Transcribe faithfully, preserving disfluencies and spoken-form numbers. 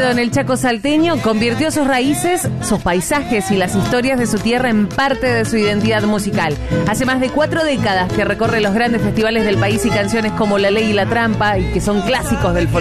en el Chaco salteño, convirtió sus raíces, sus paisajes y las historias de su tierra en parte de su identidad musical. Hace más de cuatro décadas que recorre los grandes festivales del país y canciones como La Ley y la Trampa, y que son clásicos del folclore.